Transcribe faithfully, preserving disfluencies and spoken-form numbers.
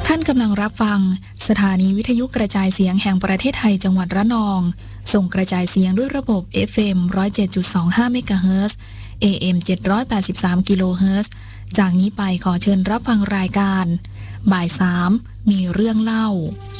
ท่านกำลังรับฟังสถานีวิทยุกระจายเสียงแห่งประเทศไทยจังหวัดระนองส่งกระจายเสียงด้วยระบบ เอฟ เอ็ม หนึ่งร้อยเจ็ดจุดสองห้า เมกะเฮิรตซ์ เอ เอ็ม เจ็ดร้อยแปดสิบสาม กิโลเฮิรตซ์จากนี้ไปขอเชิญรับฟังรายการบ่ายสามมีเรื่องเล่า